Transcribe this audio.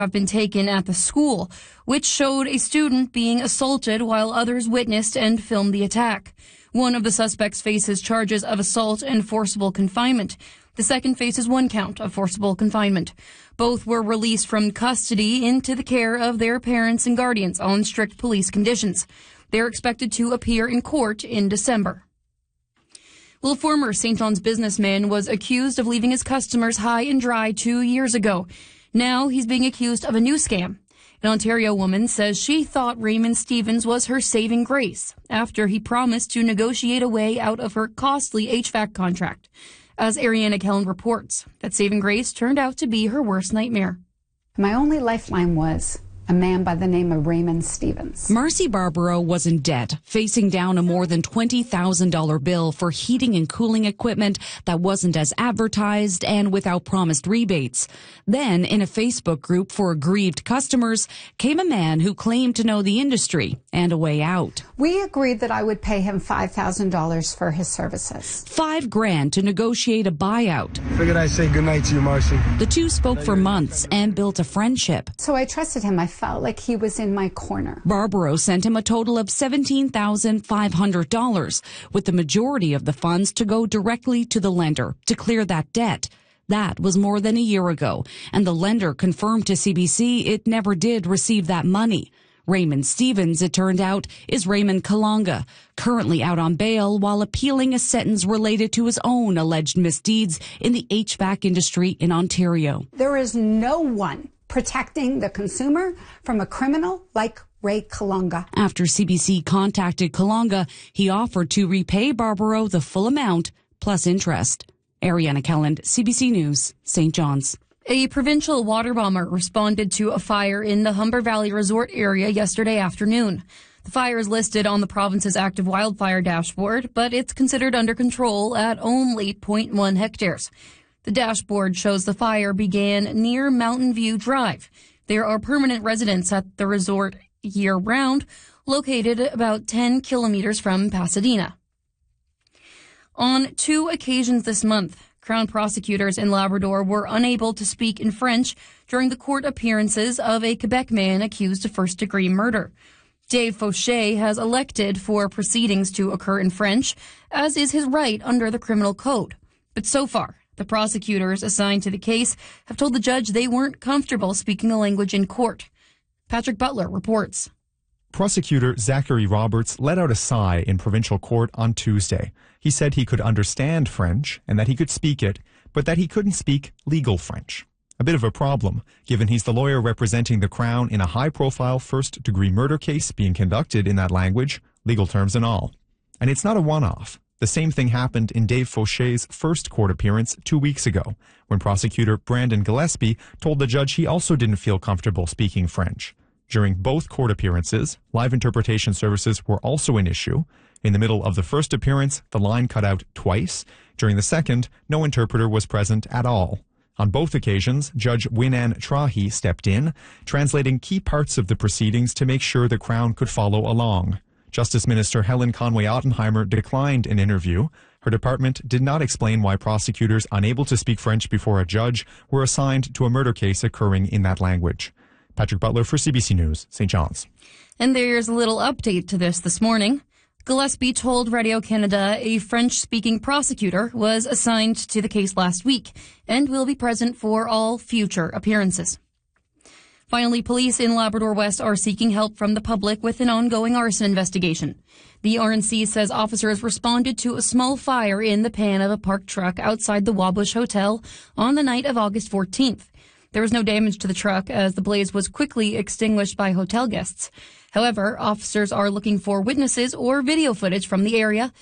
have been taken at the school, which showed a student being assaulted while others witnessed and filmed the attack. One of the suspects faces charges of assault and forcible confinement. The second faces 1 count of forcible confinement. Both were released from custody into the care of their parents and guardians on strict police conditions. They're expected to appear in court in December. Well, a former St. John's businessman was accused of leaving his customers high and dry 2 years ago. Now he's being accused of a new scam. An Ontario woman says she thought Raymond Stevens was her saving grace after he promised to negotiate a way out of her costly HVAC contract. As Ariana Kellen reports, that saving grace turned out to be her worst nightmare. My only lifeline was a man by the name of Raymond Stevens. Marcy Barbaro was in debt, facing down a more than $20,000 bill for heating and cooling equipment that wasn't as advertised and without promised rebates. Then, in a Facebook group for aggrieved customers, came a man who claimed to know the industry and a way out. We agreed that I would pay him $5,000 for his services. $5,000 to negotiate a buyout. Figured I'd say goodnight to you, Marcy. The two spoke for months and built a friendship. So I trusted him. I felt like he was in my corner. Barbaro sent him a total of $17,500, with the majority of the funds to go directly to the lender to clear that debt. That was more than a year ago, and the lender confirmed to CBC it never did receive that money. Raymond Stevens, it turned out, is Raymond Kalanga, currently out on bail while appealing a sentence related to his own alleged misdeeds in the HVAC industry in Ontario. There is no one protecting the consumer from a criminal like Ray Kalanga. After CBC contacted Kalanga, he offered to repay Barbaro the full amount plus interest. Ariana Kellen, CBC News, St. John's. A provincial water bomber responded to a fire in the Humber Valley Resort area yesterday afternoon. The fire is listed on the province's active wildfire dashboard, but it's considered under control at only 0.1 hectares. The dashboard shows the fire began near Mountain View Drive. There are permanent residents at the resort year-round, located about 10 kilometers from Pasadena. On 2 occasions this month, Crown prosecutors in Labrador were unable to speak in French during the court appearances of a Quebec man accused of first-degree murder. Dave Fauché has elected for proceedings to occur in French, as is his right under the criminal code. But so far, the prosecutors assigned to the case have told the judge they weren't comfortable speaking the language in court. Patrick Butler reports. Prosecutor Zachary Roberts let out a sigh in provincial court on Tuesday. He said he could understand French and that he could speak it, but that he couldn't speak legal French. A bit of a problem, given he's the lawyer representing the Crown in a high-profile first-degree murder case being conducted in that language, legal terms and all. And it's not a one-off. The same thing happened in Dave Fauché's first court appearance 2 weeks ago, when prosecutor Brandon Gillespie told the judge he also didn't feel comfortable speaking French. During both court appearances, live interpretation services were also an issue. In the middle of the first appearance, the line cut out twice. During the second, no interpreter was present at all. On both occasions, Judge Winan Trahi stepped in, translating key parts of the proceedings to make sure the Crown could follow along. Justice Minister Helen Conway-Ottenheimer declined an interview. Her department did not explain why prosecutors unable to speak French before a judge were assigned to a murder case occurring in that language. Patrick Butler for CBC News, St. John's. And there's a little update to this morning. Gillespie told Radio Canada a French-speaking prosecutor was assigned to the case last week and will be present for all future appearances. Finally, police in Labrador West are seeking help from the public with an ongoing arson investigation. The RNC says officers responded to a small fire in the pan of a parked truck outside the Wabush Hotel on the night of August 14th. There was no damage to the truck as the blaze was quickly extinguished by hotel guests. However, officers are looking for witnesses or video footage from the area